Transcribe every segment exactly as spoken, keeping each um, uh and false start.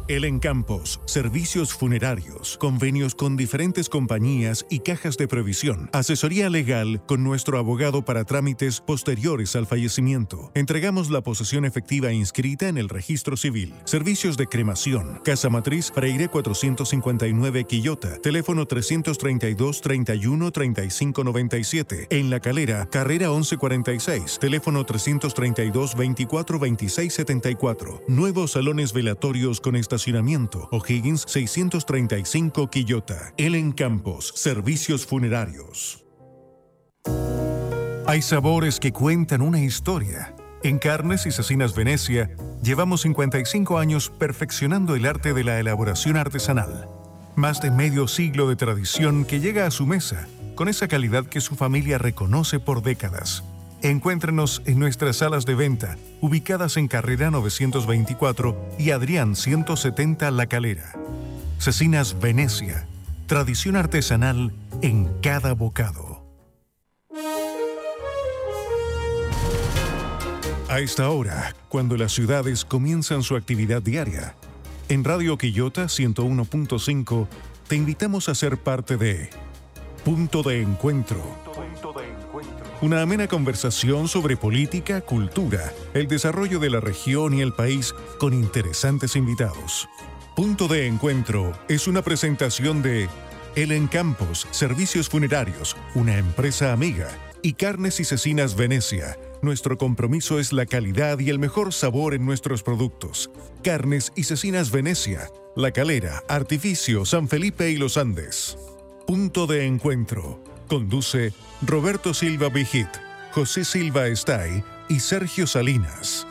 Elen Campos, servicios funerarios, convenios con diferentes compañías y cajas de previsión, asesoría legal con nuestro abogado para trámites posteriores al fallecimiento. Entregamos la posesión efectiva inscrita en el registro civil. Servicios de cremación, Casa Matriz Freire cuatrocientos cincuenta y nueve Quillota, teléfono trescientos treinta y dos, treinta y uno, treinta y cinco noventa y siete. En La Calera, carrera once cuarenta y seis, teléfono trescientos treinta y dos, veinticuatro, veintiséis setenta y cuatro. Nuevos salones velatorios con estacionamiento. O'Higgins seiscientos treinta y cinco Quillota. Elen Campos, servicios funerarios. Hay sabores que cuentan una historia. En Carnes y Cecinas Venecia, llevamos cincuenta y cinco años perfeccionando el arte de la elaboración artesanal. Más de medio siglo de tradición que llega a su mesa, con esa calidad que su familia reconoce por décadas. Encuéntrenos en nuestras salas de venta, ubicadas en Carrera novecientos veinticuatro y Adrián ciento setenta La Calera. Cecinas Venecia, tradición artesanal en cada bocado. A esta hora, cuando las ciudades comienzan su actividad diaria, en Radio Quillota ciento uno punto cinco te invitamos a ser parte de Punto de Encuentro. Una amena conversación sobre política, cultura, el desarrollo de la región y el país con interesantes invitados. Punto de Encuentro es una presentación de Elen Campos, Servicios Funerarios, una empresa amiga, y Carnes y Cecinas Venecia. Nuestro compromiso es la calidad y el mejor sabor en nuestros productos. Carnes y Cecinas Venecia, La Calera, Artificio, San Felipe y Los Andes. Punto de Encuentro. Conduce Roberto Silva Vigit, José Silva Estay y Sergio Salinas.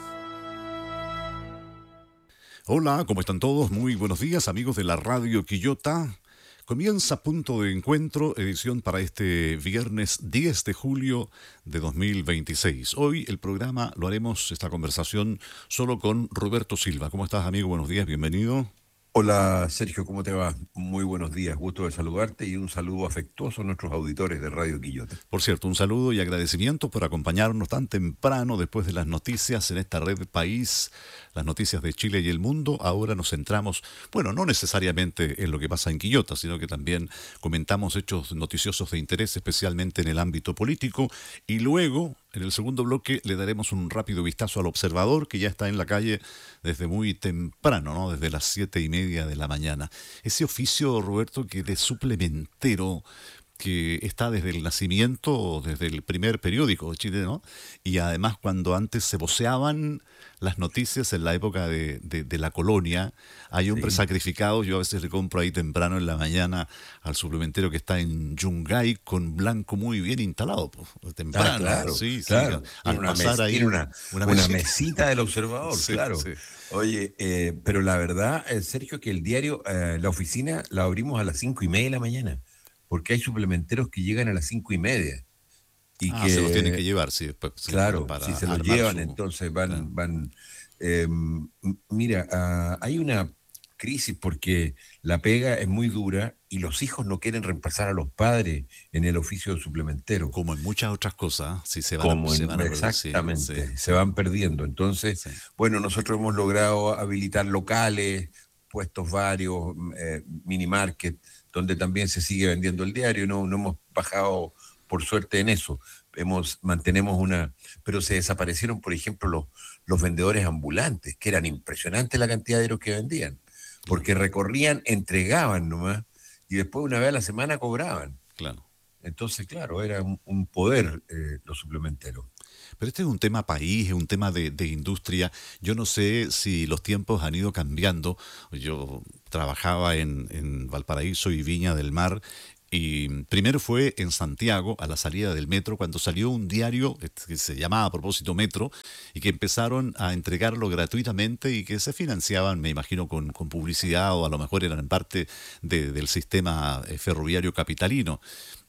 Hola, ¿cómo están todos? Muy buenos días, amigos de la Radio Quillota. Comienza Punto de Encuentro, edición para este viernes diez de julio de dos mil veintiséis. Hoy el programa lo haremos, esta conversación, solo con Roberto Silva. ¿Cómo estás, amigo? Buenos días, bienvenido. Hola Sergio, ¿cómo te va? Muy buenos días, gusto de saludarte y un saludo afectuoso a nuestros auditores de Radio Quillota. Por cierto, un saludo y agradecimiento por acompañarnos tan temprano después de las noticias en esta red país, las noticias de Chile y el mundo. Ahora nos centramos, bueno, no necesariamente en lo que pasa en Quillota, sino que también comentamos hechos noticiosos de interés, especialmente en el ámbito político, y luego, en el segundo bloque, le daremos un rápido vistazo al observador, que ya está en la calle desde muy temprano, ¿no? Desde las siete y media de la mañana. Ese oficio, Roberto, que de suplementero, que está desde el nacimiento, desde el primer periódico de Chile, ¿no? Y además cuando antes se voceaban las noticias en la época de, de, de la colonia, hay hombres sí. sacrificados. Yo a veces le compro ahí temprano en la mañana al suplementero que está en Yungay con blanco muy bien instalado, pues, temprano. Ah, claro, sí, claro. Sí, al tiene pasar mes, ahí tiene una, una, una mesita. mesita del observador, sí, claro. Sí. Oye, eh, pero la verdad, eh, Sergio, que el diario, eh, la oficina la abrimos a las cinco y media de la mañana, porque hay suplementeros que llegan a las cinco y media. Y ah, que, se los tienen que llevar, sí, después. Claro, para si se los llevan, su... entonces van... Claro. van eh, mira, uh, hay una crisis porque la pega es muy dura y los hijos no quieren reemplazar a los padres en el oficio de suplementero. Como en muchas otras cosas, si se van, Como a, se en, van a exactamente, sí, sí. se van perdiendo. Entonces, sí. bueno, nosotros hemos logrado habilitar locales, puestos varios, eh, mini market, donde también se sigue vendiendo el diario. No, no hemos bajado, por suerte, en eso. Hemos, mantenemos una... Pero se desaparecieron, por ejemplo, los, los vendedores ambulantes, que eran impresionantes la cantidad de diarios que vendían, porque recorrían, entregaban nomás, y después una vez a la semana cobraban. Claro. Entonces, claro, era un, un poder eh, los suplementeros. Pero este es un tema país, es un tema de, de industria. Yo no sé si los tiempos han ido cambiando. Yo trabajaba en, en Valparaíso y Viña del Mar, y primero fue en Santiago, a la salida del metro, cuando salió un diario que se llamaba a propósito Metro, y que empezaron a entregarlo gratuitamente y que se financiaban, me imagino, con, con publicidad, o a lo mejor eran en parte de, del sistema ferroviario capitalino.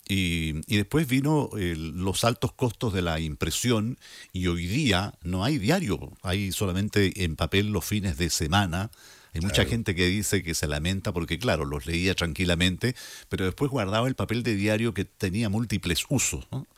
Y, y después vino eh, los altos costos de la impresión, y hoy día no hay diario, hay solamente en papel los fines de semana. Hay mucha claro. gente que dice que se lamenta porque, claro, los leía tranquilamente, pero después guardaba el papel de diario que tenía múltiples usos, ¿no?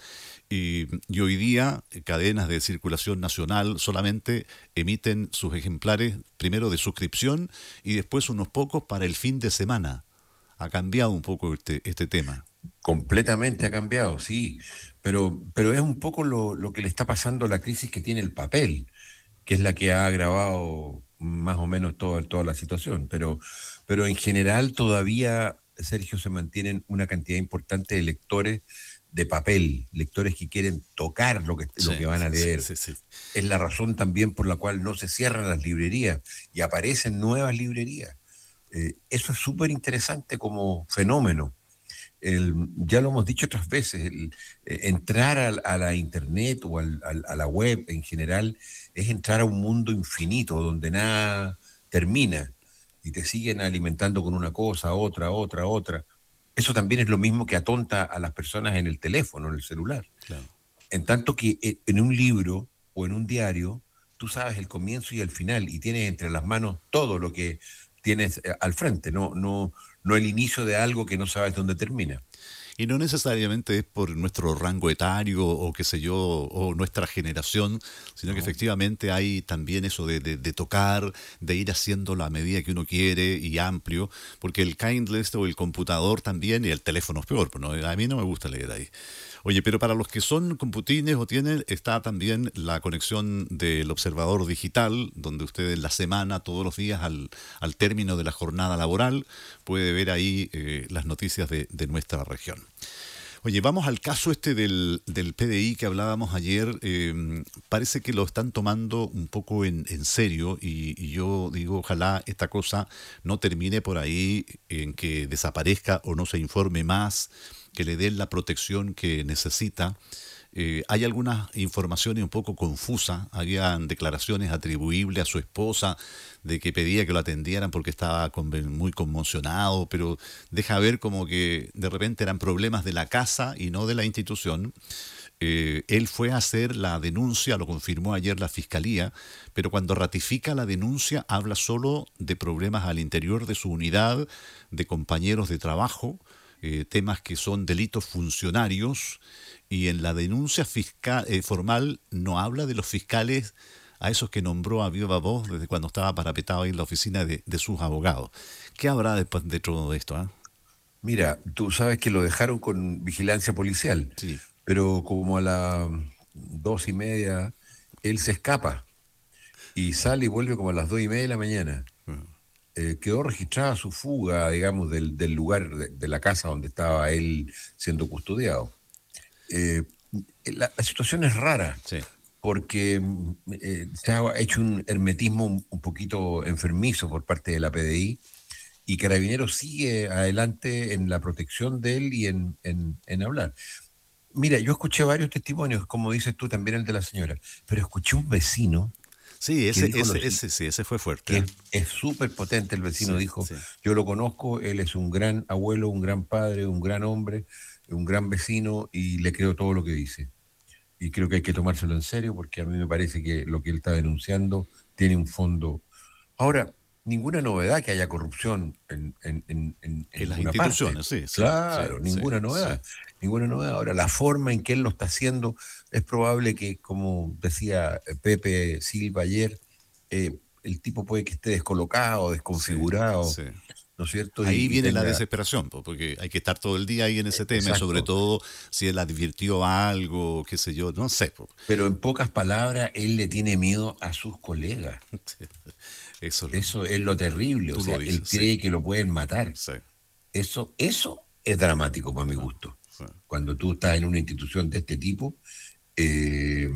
Y, y hoy día eh, cadenas de circulación nacional solamente emiten sus ejemplares primero de suscripción y después unos pocos para el fin de semana. Ha cambiado un poco este, este tema. Completamente ha cambiado, sí, pero, pero es un poco lo, lo que le está pasando a la crisis que tiene el papel, que es la que ha agravado más o menos toda, toda la situación. Pero, pero en general todavía, Sergio, se mantienen una cantidad importante de lectores de papel, lectores que quieren tocar lo que, Sí, lo que van a sí, leer. sí, sí. Es la razón también por la cual no se cierran las librerías y aparecen nuevas librerías. Eh, eso es súper interesante como fenómeno. El, ya lo hemos dicho otras veces, el, eh, entrar al- a, la internet o al- al- a la web en general es entrar a un mundo infinito donde nada termina y te siguen alimentando con una cosa, otra, otra, otra. Eso también es lo mismo que atonta a las personas en el teléfono, en el celular. Claro. En tanto que eh, en un libro o en un diario, tú sabes el comienzo y el final y tienes entre las manos todo lo que tienes eh, al frente, no, no, no el inicio de algo que no sabes dónde termina. Y no necesariamente es por nuestro rango etario o qué sé yo, o nuestra generación, sino que No. efectivamente hay también eso de, de- de tocar, de ir haciéndolo a medida que uno quiere y amplio, porque el Kindle este o el computador también, y el teléfono es peor, pues no, a mí no me gusta leer ahí. Oye, pero para los que son computines o tienen, está también la conexión del observador digital, donde usted en la semana, todos los días, al, al término de la jornada laboral, puede ver ahí eh, las noticias de, de nuestra región. Oye, vamos al caso este del, del P D I que hablábamos ayer. Eh, parece que lo están tomando un poco en, en serio y, y yo digo, ojalá esta cosa no termine por ahí en que desaparezca o no se informe más, que le den la protección que necesita. Eh, hay algunas informaciones un poco confusas, habían declaraciones atribuibles a su esposa de que pedía que lo atendieran porque estaba conven- muy conmocionado, pero deja ver como que de repente eran problemas de la casa y no de la institución. Eh, él fue a hacer la denuncia, lo confirmó ayer la fiscalía, pero cuando ratifica la denuncia habla solo de problemas al interior de su unidad, de compañeros de trabajo, eh, temas que son delitos funcionarios, y en la denuncia fiscal, eh, formal no habla de los fiscales a esos que nombró a viva voz desde cuando estaba parapetado ahí en la oficina de, de sus abogados. ¿Qué habrá después de todo esto? ah? Mira, tú sabes que lo dejaron con vigilancia policial, Sí. pero como a las dos y media él se escapa y sale y vuelve como a las dos y media de la mañana. Eh, quedó registrada su fuga, digamos, del, del lugar de, de la casa donde estaba él siendo custodiado. Eh, la, la situación es rara Sí. porque mm, eh, se ha hecho un hermetismo un, un poquito enfermizo por parte de la P D I y Carabineros sigue adelante en la protección de él y en, en, en hablar. Mira, yo escuché varios testimonios, como dices tú, también el de la señora, pero escuché un vecino Sí, que ese, dijo lo ese, si- ese, sí, ese fue fuerte. que ¿ah? es es súper potente. El vecino Sí, dijo, sí. yo lo conozco, él es un gran abuelo, un gran padre, un gran hombre, un gran vecino y le creo todo lo que dice. Y creo que hay que tomárselo en serio porque a mí me parece que lo que él está denunciando tiene un fondo. Ahora, ninguna novedad que haya corrupción en, en, en, en- en En las ninguna parte. instituciones, sí, sí, sí, Claro, sí, ninguna sí. novedad, ninguna novedad. Ahora, la forma en que él lo está haciendo, es probable que, como decía eh, Pepe Silva ayer, eh, el tipo puede que esté descolocado, Sí, desconfigurado, sí. ¿no es cierto? Y, Ahí y viene la tenga, desesperación, po, porque hay que estar todo el día ahí en ese tema y sobre exacto. todo si él advirtió algo, qué sé yo, no sé. po. Pero en pocas palabras, él le tiene miedo a sus colegas. Eso lo- Eso es lo terrible, o tú sea, lo él dices, sí, cree que lo pueden matar. sí. Eso, eso es dramático para mi Ah, gusto. sí. Cuando tú estás en una institución de este tipo, eh,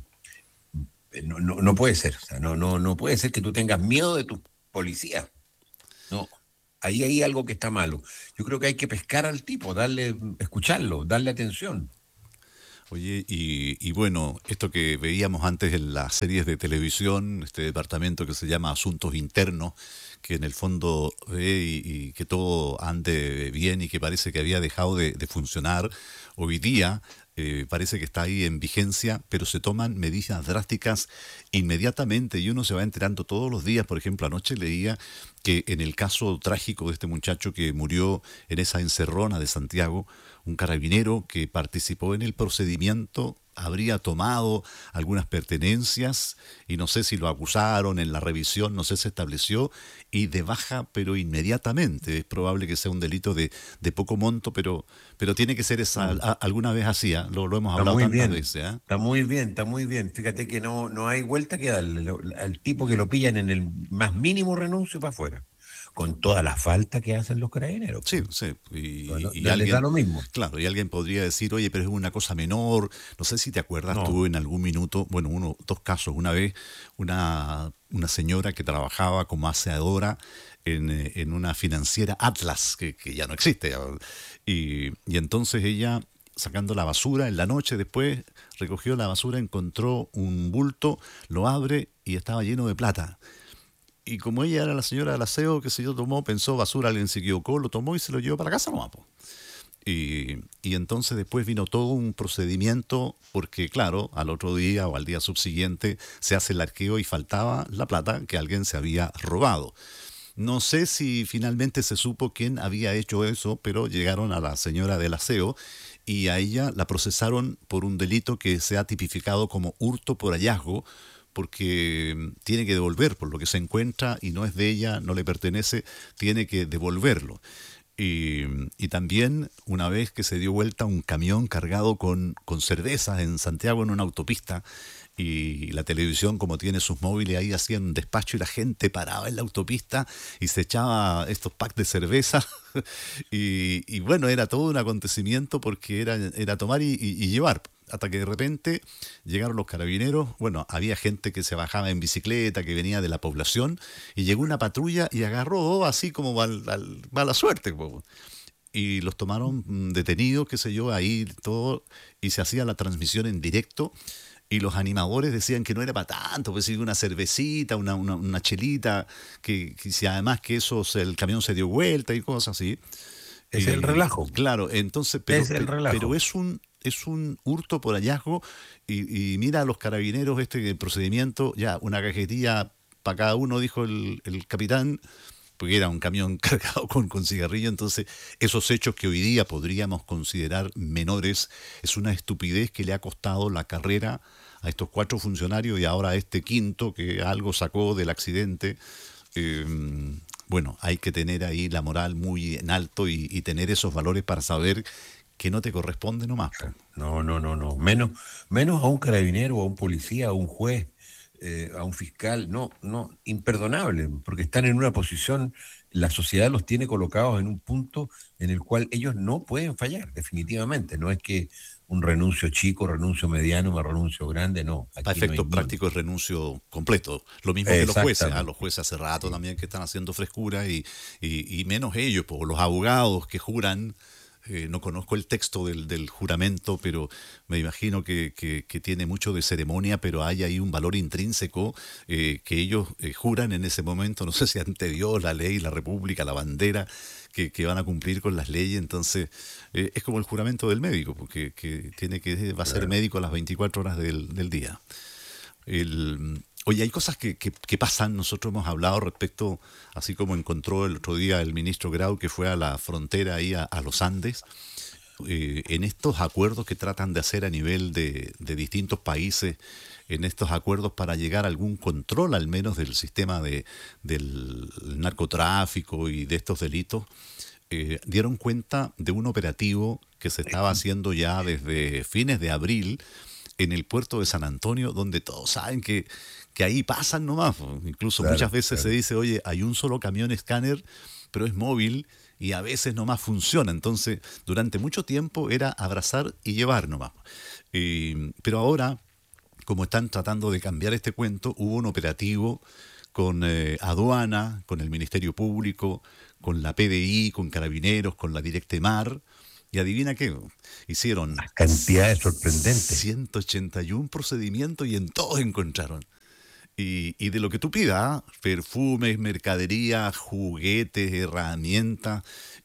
no, no, no puede ser. O sea, no, no, no puede ser que tú tengas miedo de tus policías. No, ahí hay algo que está malo. Yo creo que hay que pescar al tipo, darle, escucharlo, darle atención. Oye, y, y bueno, esto que veíamos antes en las series de televisión, este departamento que se llama Asuntos Internos, que en el fondo ve y, y que todo ande bien y que parece que había dejado de, de funcionar, hoy día eh, parece que está ahí en vigencia, pero se toman medidas drásticas inmediatamente y uno se va enterando todos los días. Por ejemplo, anoche leía que en el caso trágico de este muchacho que murió en esa encerrona de Santiago, un carabinero que participó en el procedimiento habría tomado algunas pertenencias y no sé si lo acusaron en la revisión, no sé, se estableció y de baja, pero inmediatamente. Es probable que sea un delito de, de poco monto, pero, pero tiene que ser esa, a, alguna vez así, ¿eh? lo, lo hemos Está hablado muy tantas bien, veces. ¿eh? está muy bien, está muy bien. Fíjate que no, no hay vuelta que darle. Lo- Al tipo que lo pillan en el más mínimo renuncio para afuera, con toda la falta que hacen los carabineros. Sí, Pues. sí. No, Y, no, y ya les da alguien, lo mismo. claro, y alguien podría decir, oye, pero es una cosa menor. No sé si te acuerdas No, tú en algún minuto, bueno, uno, dos casos. Una vez, una, una señora que trabajaba como aseadora en, eh, en una financiera Atlas, que, que ya no existe. ya. Y, y entonces ella, sacando la basura en la noche, después recogió la basura, encontró un bulto, lo abre y estaba lleno de plata. Y como ella era la señora del aseo, que se yo tomó, pensó basura, alguien se equivocó, lo tomó y se lo llevó para casa nomás, po. Y, y entonces después vino todo un procedimiento, porque claro, al otro día o al día subsiguiente se hace el arqueo y faltaba la plata que alguien se había robado. No sé si finalmente se supo quién había hecho eso, pero llegaron a la señora del aseo y a ella la procesaron por un delito que se ha tipificado como hurto por hallazgo, porque tiene que devolver por lo que se encuentra y no es de ella, no le pertenece, tiene que devolverlo. Y, y también una vez que se dio vuelta un camión cargado con, con cervezas en Santiago en una autopista y la televisión como tiene sus móviles ahí hacían un despacho y la gente paraba en la autopista y se echaba estos packs de cerveza y, y bueno, era todo un acontecimiento porque era, era tomar y, y, y llevar. Hasta que de repente llegaron los carabineros, bueno, había gente que se bajaba en bicicleta, que venía de la población, y llegó una patrulla y agarró dos así como al, al, mala suerte, po. Y los tomaron mm, detenidos, qué sé yo, ahí todo, y se hacía la transmisión en directo, y los animadores decían que no era para tanto, pues sí, una cervecita, una, una, una chelita, que, que si además que eso, se- el camión se dio vuelta y cosas así. es el Eh, relajo. claro, entonces, pero, Es el pe- pero relajo. es un, es un hurto por hallazgo y, y mira a los carabineros este procedimiento, ya una cajetilla para cada uno, dijo el, el capitán, porque era un camión cargado con, con cigarrillo, entonces esos hechos que hoy día podríamos considerar menores, es una estupidez que le ha costado la carrera a estos cuatro funcionarios y ahora a este quinto que algo sacó del accidente. Eh, bueno, hay que tener ahí la moral muy en alto y, y tener esos valores para saber que no te corresponde nomás, po. No, no, no, no. Menos, menos a un carabinero, a un policía, a un juez, eh, a un fiscal. No, no, imperdonable, porque están en una posición, la sociedad los tiene colocados en un punto en el cual ellos no pueden fallar, definitivamente. No es que un renuncio chico, renuncio mediano, un renuncio grande, no. Para Aquí no hay efectos ni uno. prácticos, renuncio completo. Lo mismo que los jueces, ¿ah? Los Exactamente. jueces hace rato Sí. también que están haciendo frescura y, y, y menos ellos, po, los abogados que juran. Eh, no conozco el texto del, del juramento, pero me imagino que, que- que tiene mucho de ceremonia, pero hay ahí un valor intrínseco eh, que ellos eh, juran en ese momento, no sé si ante Dios, la ley, la república, la bandera, que, que van a cumplir con las leyes. Entonces, eh, es como el juramento del médico, porque que tiene que, va a ser Claro. médico a las veinticuatro horas del, del día. El, oye, hay cosas que, que- que pasan, nosotros hemos hablado respecto, así como encontró el otro día el ministro Grau que fue a la frontera ahí a, a los Andes, eh, en estos acuerdos que tratan de hacer a nivel de, de distintos países, en estos acuerdos para llegar a algún control al menos del sistema de, del narcotráfico y de estos delitos, eh, dieron cuenta de un operativo que se estaba haciendo ya desde fines de abril en el puerto de San Antonio, donde todos saben que, que ahí pasan nomás, po. Incluso muchas Claro, veces se claro. dice, oye, hay un solo camión escáner, pero es móvil y a veces nomás funciona. Entonces, durante mucho tiempo era abrazar y llevar nomás. Eh, pero ahora, como están tratando de cambiar este cuento, hubo un operativo con eh, aduana, con el Ministerio Público, con la P D I, con Carabineros, con la Directemar. Y adivina qué, hicieron Las cantidades sorprendentes. ciento ochenta y uno procedimientos y en todos encontraron. Y, y de lo que tú pidas, ¿ah? Perfumes, mercadería, juguetes, herramientas,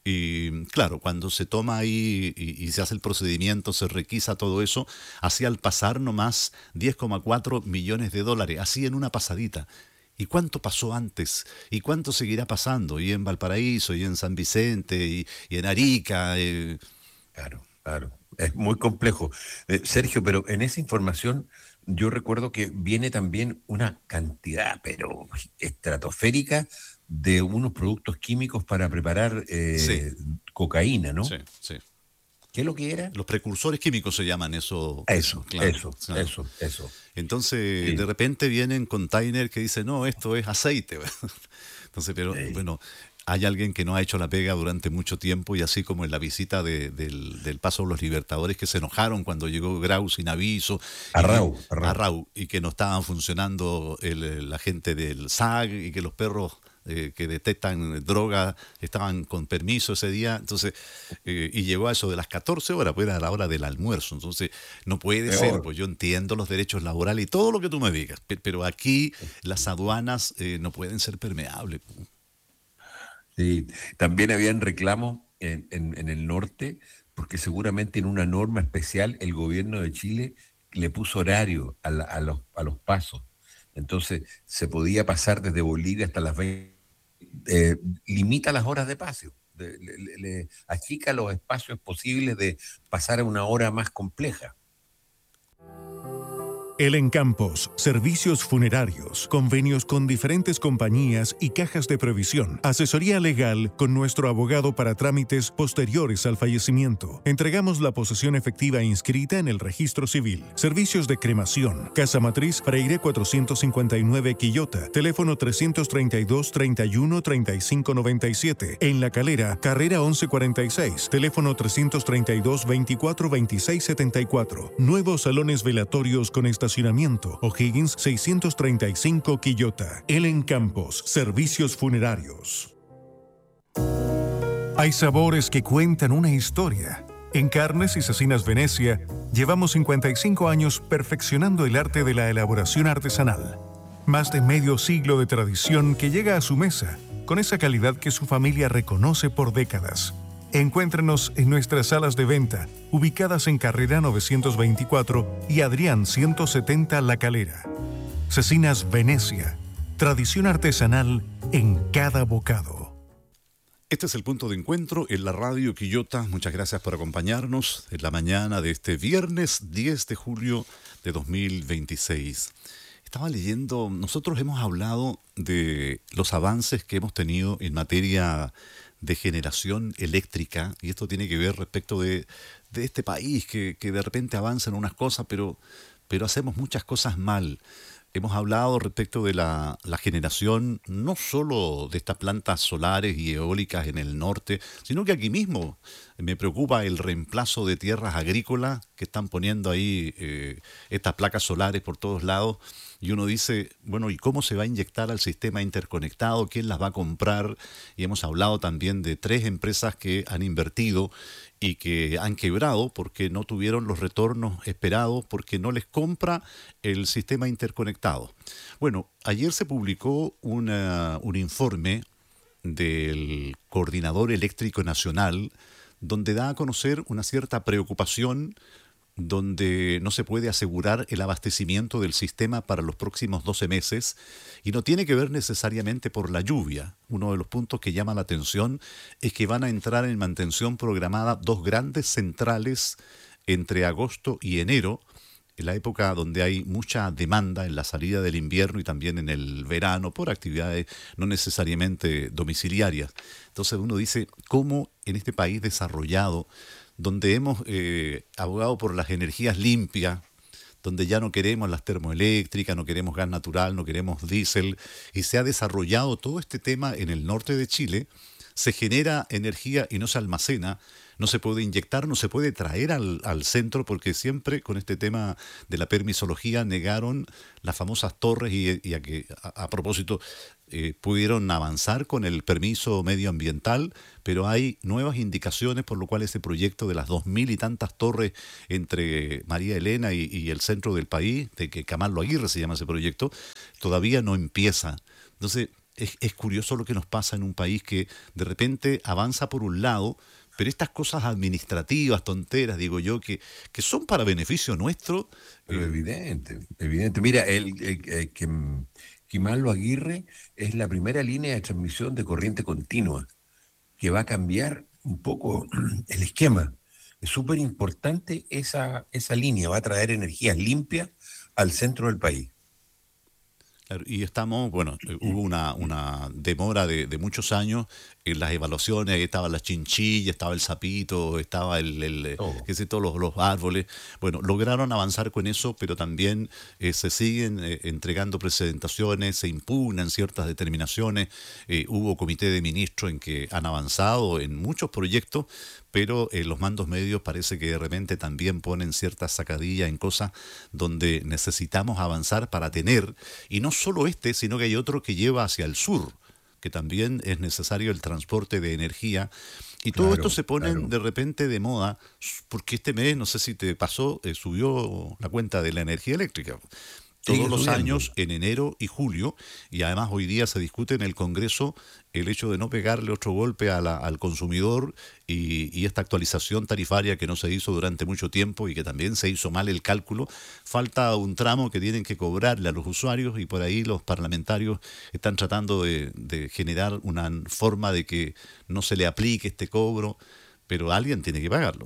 Y claro, cuando se toma ahí y, y se hace el procedimiento, se requisa todo eso, así al pasar nomás diez coma cuatro millones de dólares, así en una pasadita. ¿Y cuánto pasó antes? ¿Y cuánto seguirá pasando? Y en Valparaíso, y en San Vicente, y, y en Arica. Eh... Claro, claro. Es muy complejo. Eh, Sergio, pero en esa información yo recuerdo que viene también una cantidad, pero estratosférica, de unos productos químicos para preparar Sí, eh, cocaína, ¿no? sí, sí. ¿Qué es lo que era? Los precursores químicos se llaman eso, eso, Eso, claro. eso, claro. eso, eso. Entonces, de Sí, repente vienen container que dice, no, esto es aceite. Entonces, pero sí. bueno, hay alguien que no ha hecho la pega durante mucho tiempo y así como en la visita de- del, del Paso de los Libertadores que se enojaron cuando llegó Grau sin aviso y que, Arrau, a arrau. Rau, y que no estaban funcionando el, la gente del S A G y que los perros eh, que detectan droga estaban con permiso ese día, entonces eh, y llegó a eso de las catorce horas, pues era la hora del almuerzo, entonces no puede ser, Peor. pues yo entiendo los derechos laborales y todo lo que tú me digas, pe- pero aquí las aduanas eh, no pueden ser permeables. Sí. También habían reclamos en, en, en el norte, porque seguramente en una norma especial el gobierno de Chile le puso horario a, la- a los, a los pasos. Entonces se podía pasar desde Bolivia hasta las veinte, eh, limita las horas de paso, de- le, le- le achica los espacios posibles de pasar a una hora más compleja. Elen Campos, servicios funerarios, convenios con diferentes compañías y cajas de previsión, asesoría legal con nuestro abogado para trámites posteriores al fallecimiento. Entregamos la posesión efectiva inscrita en el registro civil. Servicios de cremación, Casa Matriz Freire cuatrocientos cincuenta y nueve Quillota, teléfono trescientos treinta y dos, treinta y uno, treinta y cinco noventa y siete. En La Calera, carrera once cuarenta y seis, teléfono trescientos treinta y dos, veinticuatro, veintiséis setenta y cuatro. Nuevos salones velatorios con estacionamiento. O'Higgins seiscientos treinta y cinco Quillota. Elen Campos, servicios funerarios. Hay sabores que cuentan una historia. En Carnes y Cecinas Venecia, llevamos cincuenta y cinco años perfeccionando el arte de la elaboración artesanal. Más de medio siglo de tradición que llega a su mesa, con esa calidad que su familia reconoce por décadas. Encuéntrenos en nuestras salas de venta, ubicadas en Carrera novecientos veinticuatro y Adrián ciento setenta La Calera. Cecinas Venecia, tradición artesanal en cada bocado. Este es el punto de encuentro en la radio Quillota. Muchas gracias por acompañarnos en la mañana de este viernes diez de julio de dos mil veintiséis. Estaba leyendo, nosotros hemos hablado de los avances que hemos tenido en materia de generación eléctrica, y esto tiene que ver respecto de, de este país que, que de repente avanza en unas cosas, pero, pero hacemos muchas cosas mal. Hemos hablado respecto de la, la generación no solo de estas plantas solares y eólicas en el norte, sino que aquí mismo me preocupa el reemplazo de tierras agrícolas que están poniendo ahí eh, estas placas solares por todos lados. Y uno dice, bueno, ¿y cómo se va a inyectar al sistema interconectado? ¿Quién las va a comprar? Y hemos hablado también de tres empresas que han invertido y que han quebrado porque no tuvieron los retornos esperados, porque no les compra el sistema interconectado. Bueno, ayer se publicó una, un informe del Coordinador Eléctrico Nacional donde da a conocer una cierta preocupación, donde no se puede asegurar el abastecimiento del sistema para los próximos doce meses, y no tiene que ver necesariamente por la lluvia. Uno de los puntos que llama la atención es que van a entrar en mantención programada dos grandes centrales entre agosto y enero, en la época donde hay mucha demanda en la salida del invierno y también en el verano por actividades no necesariamente domiciliarias. Entonces uno dice, ¿cómo en este país desarrollado, donde hemos eh, abogado por las energías limpias, donde ya no queremos las termoeléctricas, no queremos gas natural, no queremos diésel, y se ha desarrollado todo este tema en el norte de Chile, se genera energía y no se almacena, no se puede inyectar, no se puede traer al, al centro, porque siempre con este tema de la permisología negaron las famosas torres y, y a, que, a, a propósito eh, pudieron avanzar con el permiso medioambiental, pero hay nuevas indicaciones por lo cual ese proyecto de las dos mil y tantas torres entre María Elena y, y el centro del país, de que Camarlo Aguirre se llama ese proyecto, todavía no empieza. Entonces, es, es curioso lo que nos pasa en un país que de repente avanza por un lado, pero estas cosas administrativas, tonteras, digo yo, que, que son para beneficio nuestro. Pero eh, evidente, evidente. Mira, el, el- el que mm, Quimalo Aguirre es la primera línea de transmisión de corriente continua que va a cambiar un poco el esquema. Es súper importante esa, esa línea, va a traer energías limpias al centro del país. Claro, y estamos, bueno, eh, hubo una, una demora de, de muchos años en las evaluaciones, ahí estaba la chinchilla, estaba el sapito, estaba el, el, eh, Todo. qué sé, todos los, los árboles. Bueno, lograron avanzar con eso, pero también eh, se siguen eh, entregando presentaciones, se impugnan ciertas determinaciones. Eh, hubo comité de ministros en que han avanzado en muchos proyectos, pero eh, los mandos medios parece que de repente también ponen ciertas sacadillas en cosas donde necesitamos avanzar para tener, y no solo este, sino que hay otro que lleva hacia el sur, que también es necesario el transporte de energía. Y todo esto Claro, se pone claro. de repente de moda, porque este mes, no sé si te pasó, eh, subió la cuenta de la energía eléctrica todos Sigue los subiendo. años en enero y julio, y además hoy día se discute en el Congreso el hecho de no pegarle otro golpe a la- al consumidor, y, y esta actualización tarifaria que no se hizo durante mucho tiempo y que también se hizo mal el cálculo. Falta un tramo que tienen que cobrarle a los usuarios, y por ahí los parlamentarios están tratando de, de generar una forma de que no se le aplique este cobro, pero alguien tiene que pagarlo.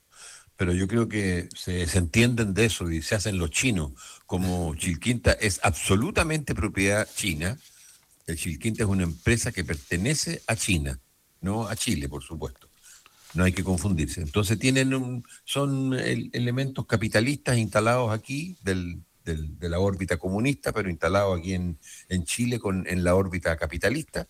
Pero yo creo que se, se entienden de eso y se hacen los chinos. Como Chilquinta es absolutamente propiedad china, el Chilquinta es una empresa que pertenece a China, no a Chile, por supuesto. No hay que confundirse. Entonces tienen un- son el- elementos capitalistas instalados aquí del, del- de la órbita comunista, pero instalados aquí en, en Chile con, en la órbita capitalista,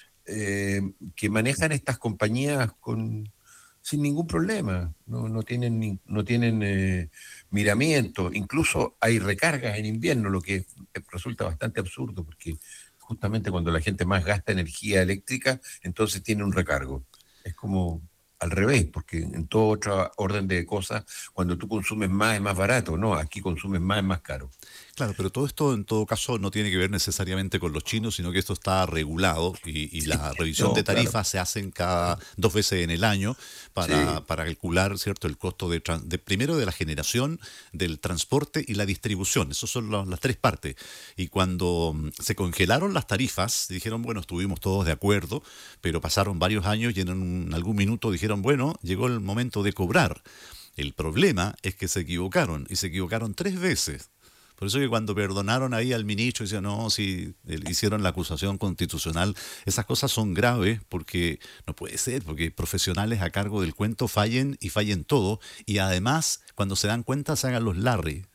eh, que manejan estas compañías con, sin ningún problema. No, no tienen, ni- no tienen eh, miramiento. Incluso hay recargas en invierno, lo que resulta bastante absurdo, porque justamente cuando la gente más gasta energía eléctrica, entonces tiene un recargo. Es como al revés, porque en toda otra orden de cosas, cuando tú consumes más es más barato, no, aquí consumes más es más caro. Claro, pero todo esto en todo caso no tiene que ver necesariamente con los chinos, sino que esto está regulado, y, y la revisión de No, claro. tarifas se hacen cada dos veces en el año para, Sí, para calcular, ¿cierto?, el costo de, tran- de primero de la generación, del transporte y la distribución. Esas son lo- las tres partes. Y cuando mm, se congelaron las tarifas, dijeron, bueno, estuvimos todos de acuerdo, pero pasaron varios años y en un- algún minuto dijeron, bueno, llegó el momento de cobrar. El problema es que se equivocaron, y se equivocaron tres veces. Por eso que cuando perdonaron ahí al ministro, decían, no, si eh, hicieron la acusación constitucional, esas cosas son graves, porque no puede ser, porque profesionales a cargo del cuento fallen, y fallen todo, y además, cuando se dan cuenta, se hagan los Larry.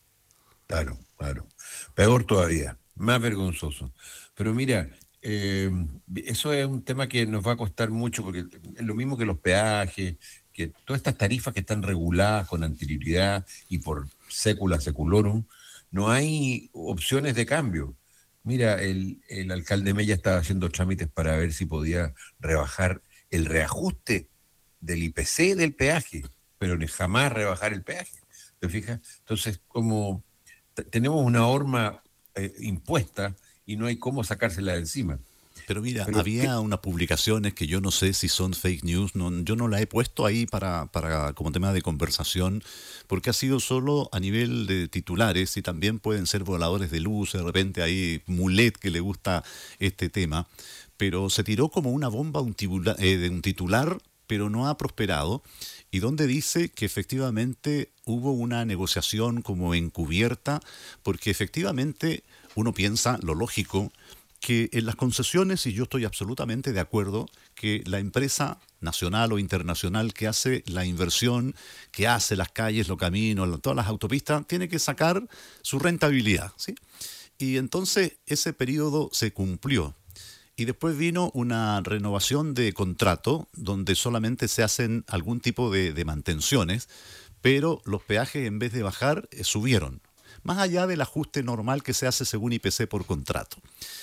claro, claro. Peor todavía, más vergonzoso. Pero mira, eh, eso es un tema que nos va a costar mucho, porque es lo mismo que los peajes, que todas estas tarifas que están reguladas con anterioridad y por sécula seculorum, no hay opciones de cambio. Mira, el, el alcalde Mella estaba haciendo trámites para ver si podía rebajar el reajuste del I P C del peaje, pero ni jamás rebajar el peaje. ¿Te fijas? Entonces, como te- tenemos una horma eh, impuesta y no hay cómo sacársela de encima. Pero mira, Pero, ¿qué? había unas publicaciones que yo no sé si son fake news, no, yo no la he puesto ahí para, para como tema de conversación, porque ha sido solo a nivel de titulares, y también pueden ser voladores de luz, de repente hay Mulet que le gusta este tema, pero se tiró como una bomba un tibula- eh, de un titular, pero no ha prosperado, y donde dice que efectivamente hubo una negociación como encubierta, porque efectivamente uno piensa lo lógico, que en las concesiones, y yo estoy absolutamente de acuerdo, que la empresa nacional o internacional que hace la inversión, que hace las calles, los caminos, todas las autopistas, tiene que sacar su rentabilidad, ¿sí? Y entonces ese periodo se cumplió. Y después vino una renovación de contrato donde solamente se hacen algún tipo de, de mantenciones, pero los peajes, en vez de bajar, eh, subieron, más allá del ajuste normal que se hace según I P C por contrato.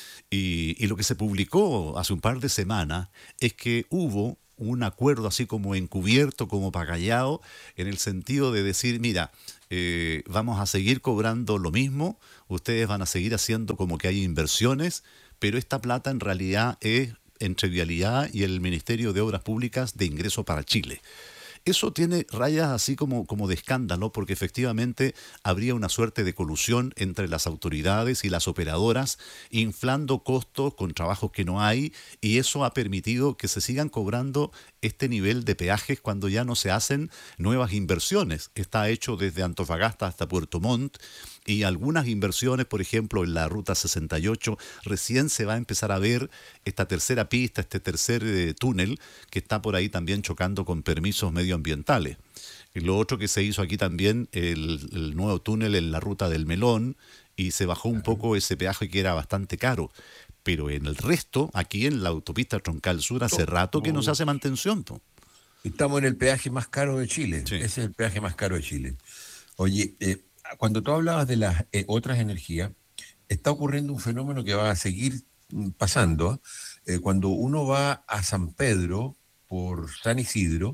Y, y lo que se publicó hace un par de semanas es que hubo un acuerdo así como encubierto, como pagallado, en el sentido de decir, mira, eh, vamos a seguir cobrando lo mismo, ustedes van a seguir haciendo como que hay inversiones, pero esta plata en realidad es entre Vialidad y el Ministerio de Obras Públicas de Ingreso para Chile. Eso tiene rayas así como, como de escándalo, porque efectivamente habría una suerte de colusión entre las autoridades y las operadoras, inflando costos con trabajos que no hay, y eso ha permitido que se sigan cobrando este nivel de peajes cuando ya no se hacen nuevas inversiones. Está hecho desde Antofagasta hasta Puerto Montt, y algunas inversiones, por ejemplo, en la Ruta sesenta y ocho, recién se va a empezar a ver esta tercera pista, este tercer eh, túnel, que está por ahí también chocando con permisos medioambientales. Y lo otro que se hizo aquí también, el, el nuevo túnel en la Ruta del Melón, y se bajó un poco ese peaje que era bastante caro. Pero en el resto, aquí en la autopista Troncal Sur, hace rato que no se hace mantención, po. Estamos en el peaje más caro de Chile. Sí. Ese es el peaje más caro de Chile. Oye, eh, cuando tú hablabas de las eh, otras energías, está ocurriendo un fenómeno que va a seguir mm, pasando. Eh, cuando uno va a San Pedro por San Isidro,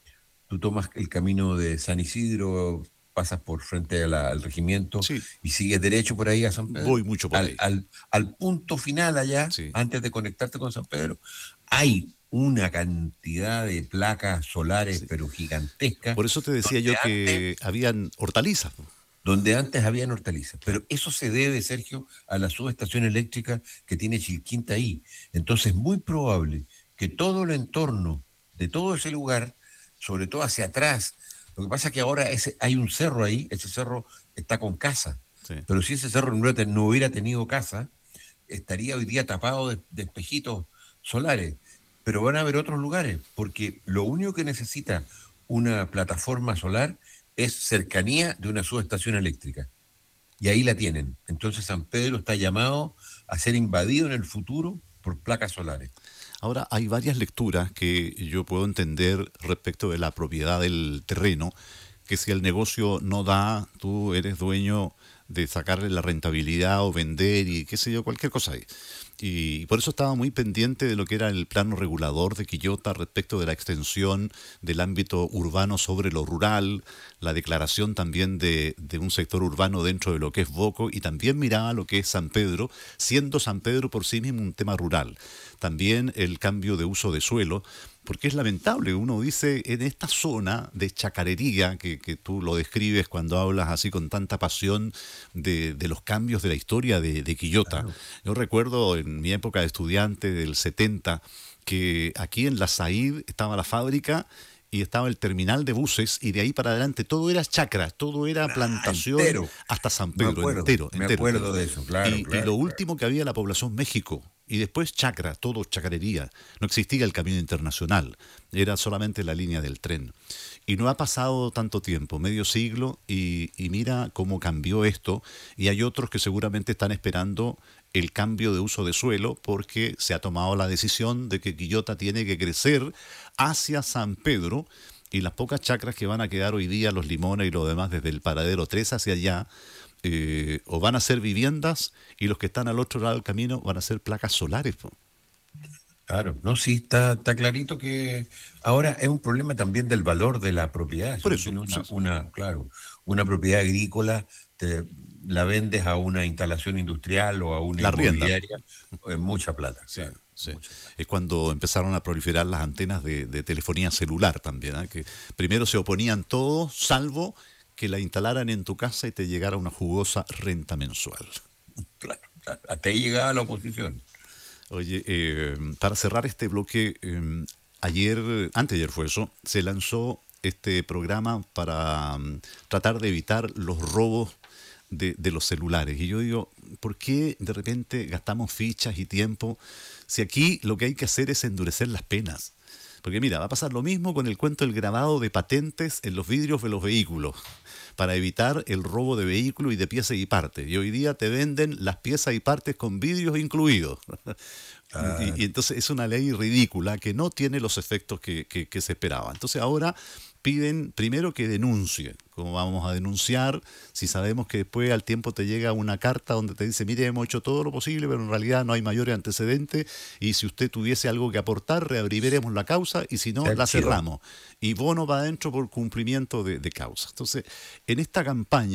tú tomas el camino de San Isidro, pasas por frente a la- al regimiento Sí, y sigues derecho por ahí a San Pedro. voy mucho por Al, ahí. al- al punto final allá, Sí. antes de conectarte con San Pedro, hay una cantidad de placas solares, Sí. pero gigantescas, Por eso te decía donde yo que habían hortalizas, po. donde antes habían hortalizas. Pero eso se debe, Sergio, a la subestación eléctrica que tiene Chilquinta ahí. Entonces es muy probable que todo el entorno de todo ese lugar, sobre todo hacia atrás, lo que pasa es que ahora ese, hay un cerro ahí, ese cerro está con casa, Sí. pero si ese cerro no hubiera, no hubiera tenido casa, estaría hoy día tapado de, de espejitos solares. Pero van a haber otros lugares, porque lo único que necesita una plataforma solar es cercanía de una subestación eléctrica. Y ahí la tienen. Entonces San Pedro está llamado a ser invadido en el futuro por placas solares. Ahora, hay varias lecturas que yo puedo entender respecto de la propiedad del terreno, que si el negocio no da, tú eres dueño de sacarle la rentabilidad o vender y qué sé yo, cualquier cosa ahí. Y por eso estaba muy pendiente de lo que era el plano regulador de Quillota respecto de la extensión del ámbito urbano sobre lo rural, la declaración también de, de un sector urbano dentro de lo que es Boco, y también miraba lo que es San Pedro, siendo San Pedro por sí mismo un tema rural. También el cambio de uso de suelo, porque es lamentable, uno dice en esta zona de chacarería, que, que tú lo describes cuando hablas así con tanta pasión de, de los cambios de la historia de, de Quillota. Claro. Yo recuerdo en mi época de estudiante del setenta, que aquí en la Said estaba la fábrica y estaba el terminal de buses, y de ahí para adelante todo era chacra, todo era plantación, entero. hasta San Me Pedro, acuerdo, entero, me entero, acuerdo entero. de eso, claro, Y, y claro, lo claro. último que había la población México, y después chacra, todo chacarería. No existía el camino internacional, era solamente la línea del tren. Y no ha pasado tanto tiempo, medio siglo, y, y mira cómo cambió esto, y hay otros que seguramente están esperando el cambio de uso de suelo, porque se ha tomado la decisión de que Quillota tiene que crecer hacia San Pedro, y las pocas chacras que van a quedar hoy día, los Limones y lo demás, desde el paradero tres hacia allá, eh, o van a ser viviendas, y los que están al otro lado del camino van a ser placas solares, po. Claro, no, sí, está, está clarito que ahora es un problema también del valor de la propiedad. Si Por tú eso, tienes una, sí, sí. una, claro, una propiedad agrícola, te la vendes a una instalación industrial o a una La arrienda. inmobiliaria, es mucha plata. Sí, claro, sí. mucha plata. Es cuando empezaron a proliferar las antenas de, de telefonía celular también, ¿eh? Que primero se oponían todos, salvo que la instalaran en tu casa y te llegara una jugosa renta mensual. Claro, claro. Hasta ahí llegaba la oposición. Oye, eh, para cerrar este bloque, eh, ayer, anteayer fue eso, se lanzó este programa para mm, tratar de evitar los robos de, de los celulares. Y yo digo, ¿por qué de repente gastamos fichas y tiempo si aquí lo que hay que hacer es endurecer las penas? Porque mira, va a pasar lo mismo con el cuento del grabado de patentes en los vidrios de los vehículos, para evitar el robo de vehículos y de piezas y partes. Y hoy día te venden las piezas y partes con vidrios incluidos. Ah. Y, y entonces es una ley ridícula que no tiene los efectos que, que, que se esperaba. Entonces ahora piden primero que denuncie. ¿Cómo vamos a denunciar si sabemos que después al tiempo te llega una carta donde te dice, mire, hemos hecho todo lo posible, pero en realidad no hay mayores antecedentes, y si usted tuviese algo que aportar, reabriremos la causa, y si no, Se la archiva. cerramos. Y bono va adentro por cumplimiento de, de causa. Entonces, en esta campaña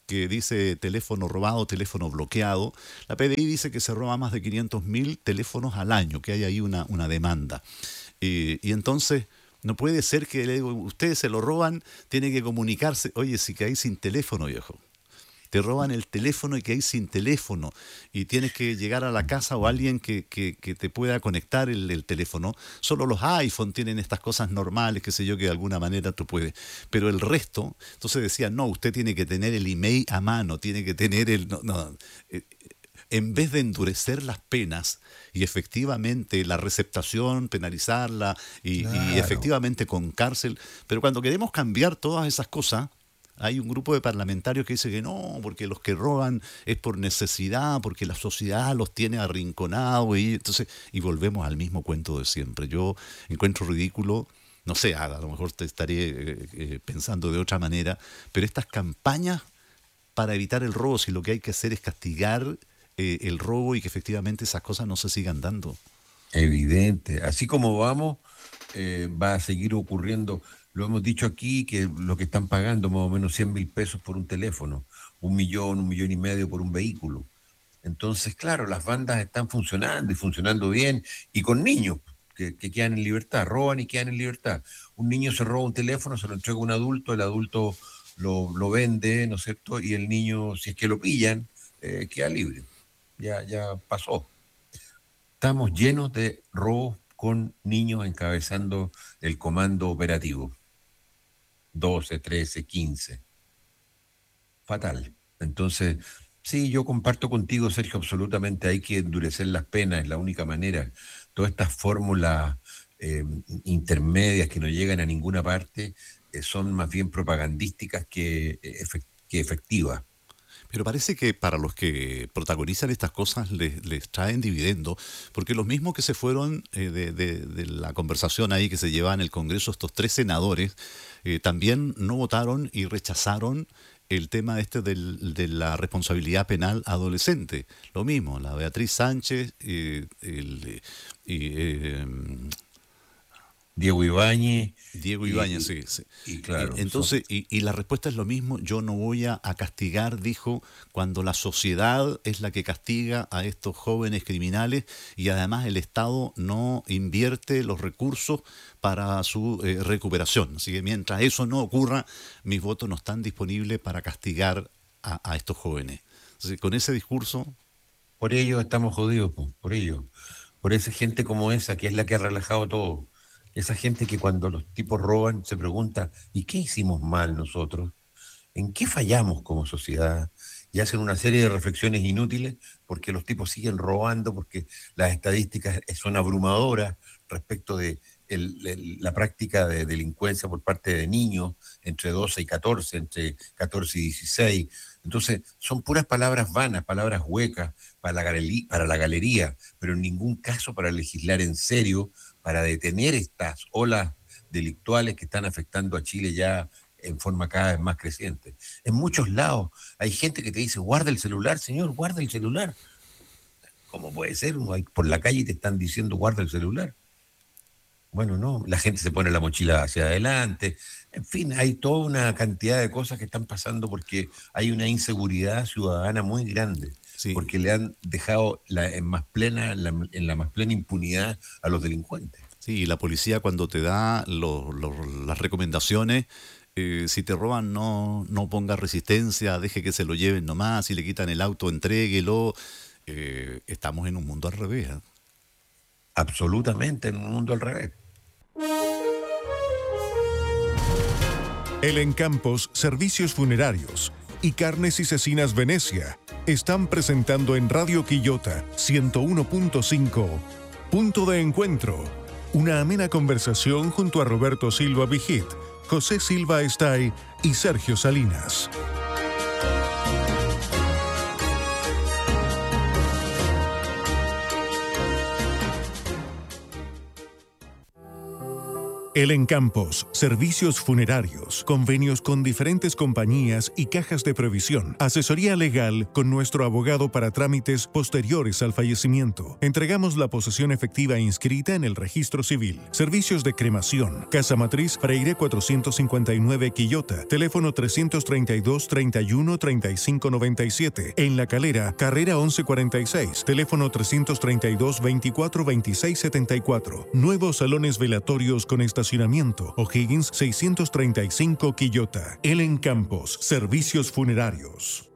que dice teléfono robado, teléfono bloqueado. La P D I dice que se roba más de quinientos mil teléfonos al año, que hay ahí una, una demanda. Y, y entonces no puede ser que le digo, ustedes se lo roban, tiene que comunicarse. Oye, si caes sin teléfono, viejo. Te roban el teléfono y que hay sin teléfono y tienes que llegar a la casa o alguien que, que, que te pueda conectar el, el teléfono. Solo los iPhone tienen estas cosas normales, qué sé yo, que de alguna manera tú puedes. Pero el resto, entonces decían, no, usted tiene que tener el email a mano, tiene que tener el... No, no. En vez de endurecer las penas y efectivamente la receptación, penalizarla y, claro. y efectivamente con cárcel, pero cuando queremos cambiar todas esas cosas, hay un grupo de parlamentarios que dice que no, porque los que roban es por necesidad, porque la sociedad los tiene arrinconados y entonces y volvemos al mismo cuento de siempre. Yo encuentro ridículo, no sé, a lo mejor te estaré eh, eh, pensando de otra manera, pero estas campañas para evitar el robo, si lo que hay que hacer es castigar eh, el robo y que efectivamente esas cosas no se sigan dando. Evidente, así como vamos, eh, va a seguir ocurriendo. Lo hemos dicho aquí, que lo que están pagando más o menos cien mil pesos por un teléfono, un millón, un millón y medio por un vehículo. Entonces, claro, las bandas están funcionando y funcionando bien, y con niños que, que quedan en libertad, roban y quedan en libertad. Un niño se roba un teléfono, se lo entrega a un adulto, el adulto lo, lo vende, ¿no es cierto? Y el niño, si es que lo pillan, eh, queda libre. Ya, ya pasó. Estamos llenos de robos con niños encabezando el comando operativo. doce, trece, quince. Fatal. Entonces, sí, yo comparto contigo, Sergio, absolutamente hay que endurecer las penas, es la única manera. Todas estas fórmulas eh, intermedias que no llegan a ninguna parte eh, son más bien propagandísticas que, efect- que efectivas. Pero parece que para los que protagonizan estas cosas les, les traen dividendo, porque los mismos que se fueron eh, de, de, de la conversación ahí que se llevaba en el Congreso, estos tres senadores, eh, también no votaron y rechazaron el tema este del, de la responsabilidad penal adolescente. Lo mismo, la Beatriz Sánchez, eh, el, y, eh, Diego Ibáñez. Diego Ibáñez, sí, sí. Y claro. Entonces, son... y, y la respuesta es lo mismo, yo no voy a, a castigar, dijo, cuando la sociedad es la que castiga a estos jóvenes criminales y además el Estado no invierte los recursos para su eh, recuperación. Así que mientras eso no ocurra, mis votos no están disponibles para castigar a, a estos jóvenes. Entonces, con ese discurso... Por ello estamos jodidos, por ello. Por esa gente como esa, que es la que ha relajado todo. Esa gente que cuando los tipos roban se pregunta, ¿y qué hicimos mal nosotros? ¿En qué fallamos como sociedad? Y hacen una serie de reflexiones inútiles porque los tipos siguen robando, porque las estadísticas son abrumadoras respecto de el, el, la práctica de delincuencia por parte de niños entre doce y catorce, entre catorce y dieciséis. Entonces, son puras palabras vanas, palabras huecas para la galería, para la galería, pero en ningún caso para legislar en serio, para detener estas olas delictuales que están afectando a Chile ya en forma cada vez más creciente. En muchos lados hay gente que te dice, guarda el celular, señor, guarda el celular. ¿Cómo puede ser? Por la calle te están diciendo, guarda el celular. Bueno, no, la gente se pone la mochila hacia adelante. En fin, hay toda una cantidad de cosas que están pasando porque hay una inseguridad ciudadana muy grande. Sí. Porque le han dejado la, en, más plena, la, en la más plena impunidad a los delincuentes. Sí, y la policía cuando te da lo, lo, las recomendaciones, eh, si te roban no, no ponga resistencia, deje que se lo lleven nomás, si le quitan el auto, entréguelo. Eh, estamos en un mundo al revés, ¿eh? Absolutamente en un mundo al revés. El Encampos Servicios Funerarios y Carnes y Cecinas Venecia están presentando en Radio Quillota ciento uno punto cinco Punto de Encuentro, una amena conversación junto a Roberto Silva Vigit, José Silva Estay y Sergio Salinas. Elen Campos, servicios funerarios, convenios con diferentes compañías y cajas de previsión, asesoría legal con nuestro abogado para trámites posteriores al fallecimiento. Entregamos la posesión efectiva inscrita en el registro civil. Servicios de cremación. Casa Matriz Freire cuatrocientos cincuenta y nueve Quillota. Teléfono trescientos treinta y dos, treinta y uno, treinta y cinco noventa y siete. En La Calera, carrera once cuarenta y seis. Teléfono trescientos treinta y dos, veinticuatro, veintiséis setenta y cuatro. Nuevos salones velatorios con estacionamiento. O'Higgins seiscientos treinta y cinco Quillota. Elen Campos, servicios funerarios.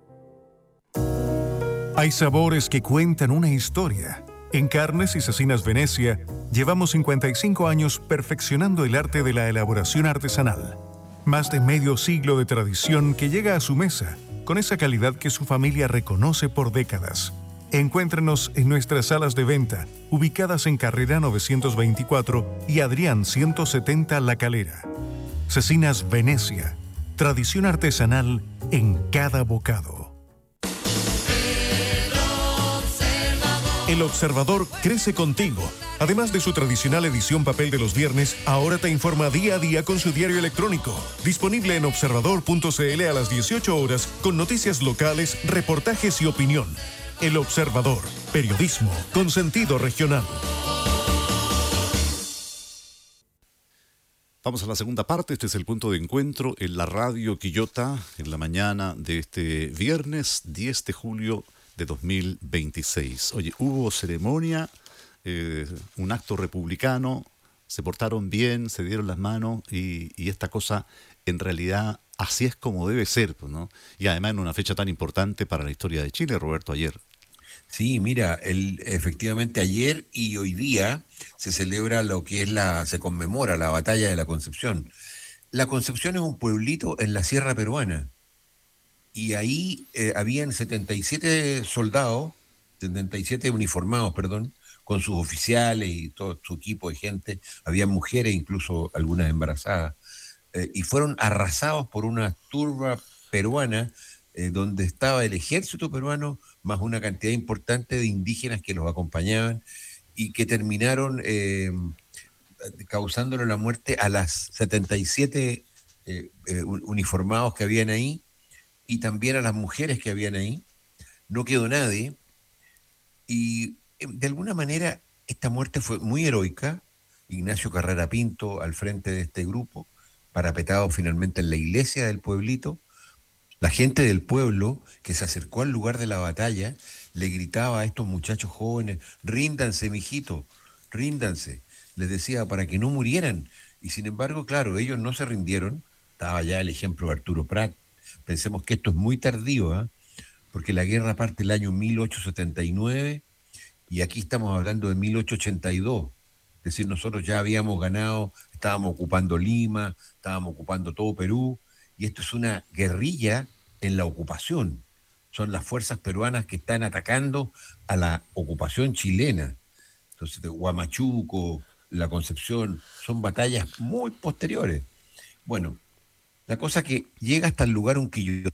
Hay sabores que cuentan una historia. En Carnes y Cecinas Venecia llevamos cincuenta y cinco años perfeccionando el arte de la elaboración artesanal. Más de medio siglo de tradición que llega a su mesa con esa calidad que su familia reconoce por décadas. Encuéntrenos en nuestras salas de venta, ubicadas en Carrera novecientos veinticuatro y Adrián ciento setenta La Calera. Cecinas Venecia, tradición artesanal en cada bocado. El Observador crece contigo. Además de su tradicional edición papel de los viernes, ahora te informa día a día con su diario electrónico. Disponible en observador punto c l a las dieciocho horas con noticias locales, reportajes y opinión. El Observador, periodismo con sentido regional. Vamos a la segunda parte. Este es el punto de encuentro en la radio Quillota en la mañana de este viernes diez de julio de dos mil veintiséis. Oye, hubo ceremonia, eh, un acto republicano, se portaron bien, se dieron las manos y, y esta cosa en realidad así es como debe ser, ¿no? Y además en una fecha tan importante para la historia de Chile, Roberto, ayer. Sí, mira, el, efectivamente ayer y hoy día se celebra lo que es la, se conmemora la batalla de la Concepción. La Concepción es un pueblito en la sierra peruana y ahí eh, habían setenta y siete soldados, setenta y siete uniformados, perdón, con sus oficiales y todo su equipo de gente, había mujeres, incluso algunas embarazadas, eh, y fueron arrasados por una turba peruana eh, donde estaba el ejército peruano más una cantidad importante de indígenas que los acompañaban y que terminaron eh, causándole la muerte a las setenta y siete eh, eh, uniformados que habían ahí y también a las mujeres que habían ahí. No quedó nadie y eh, de alguna manera esta muerte fue muy heroica. Ignacio Carrera Pinto al frente de este grupo, parapetado finalmente en la iglesia del pueblito. La gente del pueblo que se acercó al lugar de la batalla le gritaba a estos muchachos jóvenes: ríndanse, mijito, ríndanse. Les decía para que no murieran. Y sin embargo, claro, ellos no se rindieron. Estaba ya el ejemplo de Arturo Prat. Pensemos que esto es muy tardío, ¿eh? Porque la guerra parte el año mil ochocientos setenta y nueve y aquí estamos hablando de mil ochocientos ochenta y dos. Es decir, nosotros ya habíamos ganado, estábamos ocupando Lima, estábamos ocupando todo Perú. Y esto es una guerrilla en la ocupación. Son las fuerzas peruanas que están atacando a la ocupación chilena. Entonces, de Huamachuco, La Concepción, son batallas muy posteriores. Bueno, la cosa que llega hasta el lugar un Quillota,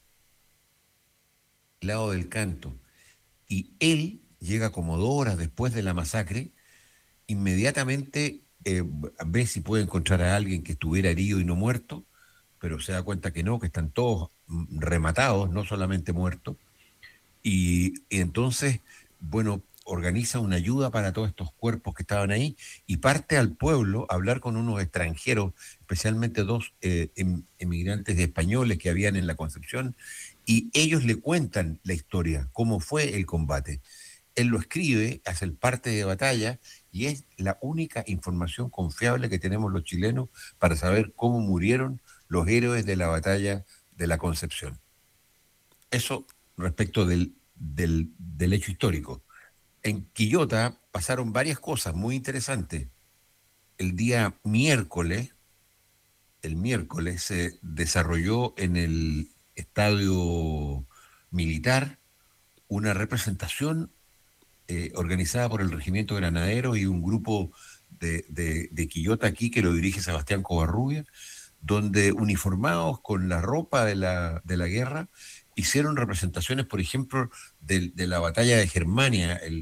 al lado del Canto, y él llega como dos horas después de la masacre, inmediatamente eh, ve si puede encontrar a alguien que estuviera herido y no muerto, pero se da cuenta que no, que están todos rematados, no solamente muertos, y, y entonces, bueno, organiza una ayuda para todos estos cuerpos que estaban ahí y parte al pueblo a hablar con unos extranjeros, especialmente dos eh, em, emigrantes españoles que habían en la Concepción, y ellos le cuentan la historia, cómo fue el combate. Él lo escribe, hace el parte de batalla, y es la única información confiable que tenemos los chilenos para saber cómo murieron los héroes de la batalla de la Concepción. Eso respecto del, del, del hecho histórico. En Quillota pasaron varias cosas muy interesantes. El día miércoles, el miércoles se desarrolló en el estadio militar una representación eh, organizada por el Regimiento Granadero y un grupo de, de, de Quillota aquí que lo dirige Sebastián Covarrubia, donde uniformados con la ropa de la, de la guerra hicieron representaciones, por ejemplo, de, de la batalla de Germania, el,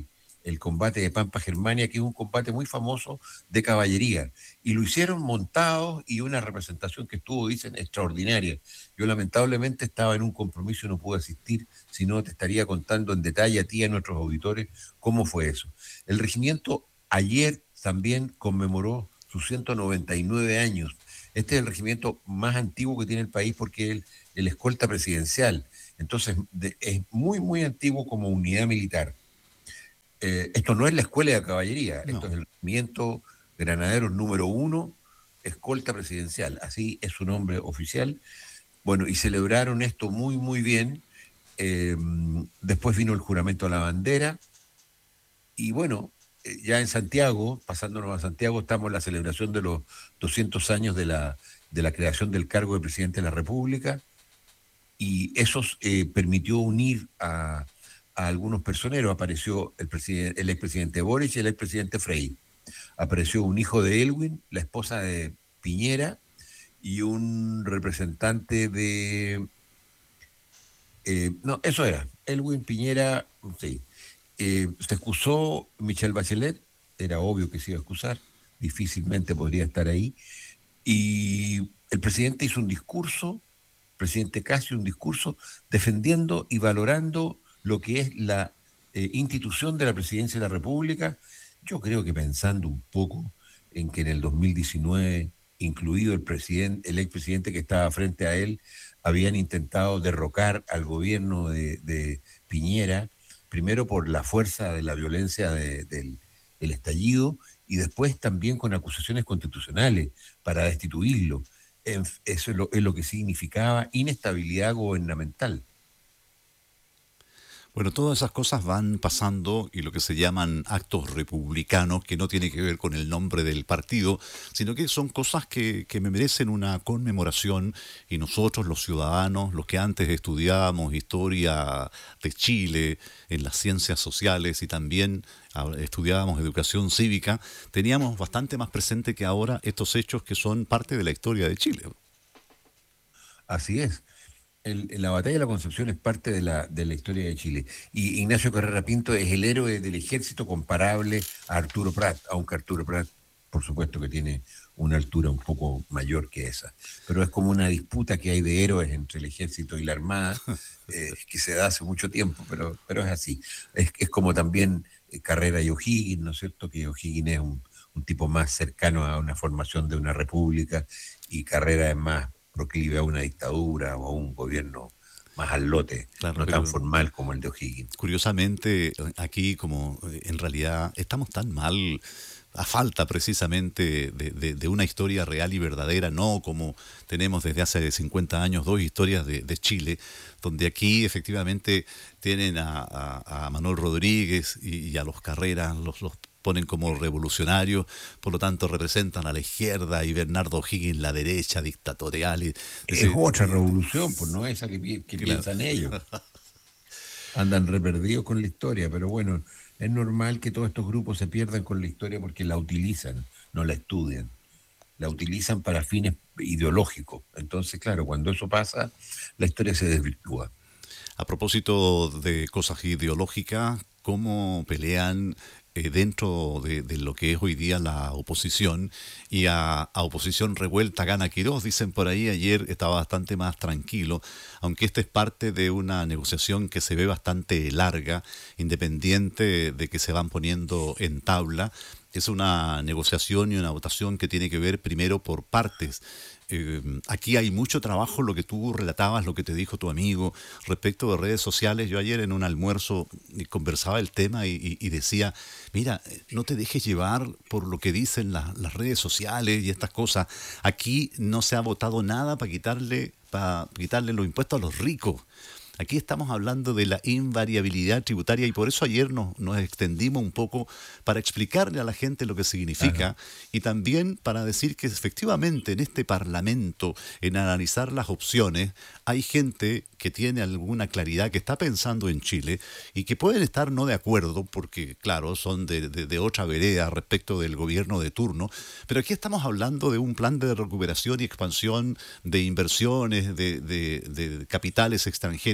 el combate de Pampa Germania, que es un combate muy famoso de caballería. Y lo hicieron montados y una representación que estuvo, dicen, extraordinaria. Yo lamentablemente estaba en un compromiso y no pude asistir, si no te estaría contando en detalle a ti y a nuestros auditores cómo fue eso. El regimiento ayer también conmemoró sus ciento noventa y nueve años. Este es el regimiento más antiguo que tiene el país porque es el, el escolta presidencial. Entonces, de, es muy, muy antiguo como unidad militar. Eh, esto no es la escuela de caballería, No. esto es el regimiento granaderos número uno, escolta presidencial. Así es su nombre oficial. Bueno, y celebraron esto muy, muy bien. Eh, después vino el juramento a la bandera. Y bueno, eh, ya en Santiago, pasándonos a Santiago, estamos en la celebración de los doscientos años de la, de la creación del cargo de presidente de la República. Y eso eh, permitió unir a, a algunos personeros. Apareció el, presidente, el expresidente Boric y el expresidente Frei. Apareció un hijo de Elwin, la esposa de Piñera, y un representante de... Eh, no, eso era, Elwin, Piñera, sí. Eh, se excusó Michelle Bachelet, era obvio que se iba a excusar, difícilmente podría estar ahí, y el presidente hizo un discurso, el presidente Casio, un discurso defendiendo y valorando lo que es la eh, institución de la presidencia de la República. Yo creo que pensando un poco en que en el dos mil diecinueve, incluido el presidente, el expresidente que estaba frente a él, habían intentado derrocar al gobierno de, de Piñera, primero por la fuerza de la violencia de, del, del estallido y después también con acusaciones constitucionales para destituirlo. En, eso es lo, es lo que significaba inestabilidad gubernamental. Bueno, todas esas cosas van pasando y lo que se llaman actos republicanos, que no tiene que ver con el nombre del partido, sino que son cosas que, que me merecen una conmemoración y nosotros los ciudadanos, los que antes estudiábamos historia de Chile en las ciencias sociales y también estudiábamos educación cívica, teníamos bastante más presente que ahora estos hechos que son parte de la historia de Chile. Así es. El, la batalla de la Concepción es parte de la, de la historia de Chile. Y Ignacio Carrera Pinto es el héroe del ejército comparable a Arturo Prat, aunque Arturo Prat, por supuesto que tiene una altura un poco mayor que esa. Pero es como una disputa que hay de héroes entre el ejército y la armada, eh, que se da hace mucho tiempo, pero, pero es así. Es, es como también Carrera y O'Higgins, ¿no es cierto? Que O'Higgins es un, un tipo más cercano a una formación de una república y Carrera es más proclive a una dictadura o a un gobierno más al lote, claro, no tan formal como el de O'Higgins. Curiosamente, aquí como en realidad estamos tan mal, a falta precisamente de, de, de una historia real y verdadera, no como tenemos desde hace cincuenta años dos historias de, de Chile, donde aquí efectivamente tienen a, a, a Manuel Rodríguez y, y a los Carreras, los, los ponen como revolucionarios, por lo tanto representan a la izquierda, y Bernardo O'Higgins la derecha dictatorial. Y, es decir, otra revolución, pues no esa que, que claro. piensan ellos. Andan reperdidos con la historia, pero bueno, es normal que todos estos grupos se pierdan con la historia porque la utilizan, no la estudian. La utilizan para fines ideológicos. Entonces, claro, cuando eso pasa, la historia se desvirtúa. A propósito de cosas ideológicas, ¿cómo pelean Eh, dentro de, de lo que es hoy día la oposición? Y a, a oposición revuelta gana Quirós, dicen por ahí. Ayer estaba bastante más tranquilo, aunque esta es parte de una negociación que se ve bastante larga, independiente de que se van poniendo en tabla. Es una negociación y una votación que tiene que ver primero por partes. Eh, aquí hay mucho trabajo, lo que tú relatabas, lo que te dijo tu amigo respecto de redes sociales. Yo ayer en un almuerzo conversaba el tema y, y, y decía, mira, no te dejes llevar por lo que dicen la, las redes sociales y estas cosas. Aquí no se ha votado nada para quitarle, para quitarle los impuestos a los ricos. Aquí estamos hablando de la invariabilidad tributaria y por eso ayer nos, nos extendimos un poco para explicarle a la gente lo que significa. Ajá. Y también para decir que efectivamente en este Parlamento, en analizar las opciones, hay gente que tiene alguna claridad, que está pensando en Chile y que pueden estar no de acuerdo porque, claro, son de, de, de otra vereda respecto del gobierno de turno, pero aquí estamos hablando de un plan de recuperación y expansión de inversiones, de, de, de capitales extranjeros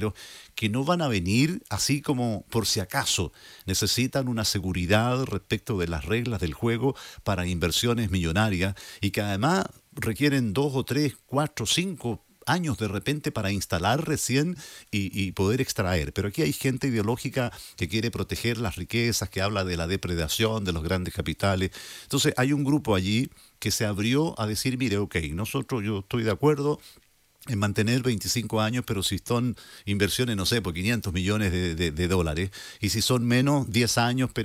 extranjeros que no van a venir así como por si acaso. Necesitan una seguridad respecto de las reglas del juego para inversiones millonarias y que además requieren dos o tres, cuatro, cinco años de repente para instalar recién y, y poder extraer. Pero aquí hay gente ideológica que quiere proteger las riquezas, que habla de la depredación de los grandes capitales. Entonces hay un grupo allí que se abrió a decir, mire, ok, nosotros yo estoy de acuerdo en mantener veinticinco años, pero si son inversiones, no sé, por quinientos millones de, de, de dólares, y si son menos, diez años, pero